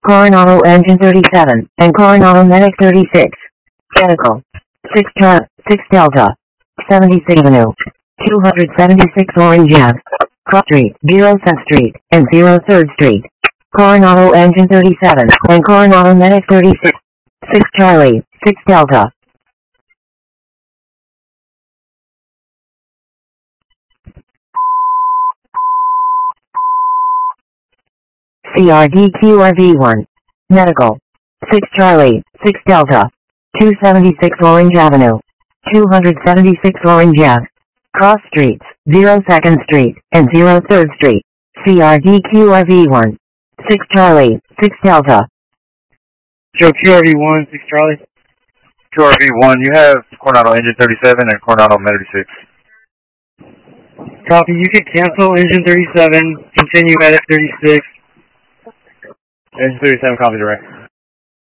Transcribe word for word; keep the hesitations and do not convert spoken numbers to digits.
Coronado Engine thirty-seven, and Coronado Medic thirty-six. Medical. six Charlie, six Delta. seventy-sixth Avenue. two seventy-six Orange Ave. Cross Street, zero Cent Street, and zero third Street. Coronado Engine thirty-seven, and Coronado Medic thirty-six. six Charlie, six Delta. C R D Q R V one. Medical. six Charlie, six Delta. two seventy-six Orange Avenue. two seventy-six Orange Ave. Cross Streets, zero second Street, and zero third Street. C R D Q R V one. six Charlie, six Delta. Joe, Q R V one, six Charlie. Q R V one, you have Coronado Engine thirty-seven and Coronado Medic thirty-six. Copy, you could cancel Engine thirty-seven, continue Medic thirty-six. Engine thirty-seven, copy direct.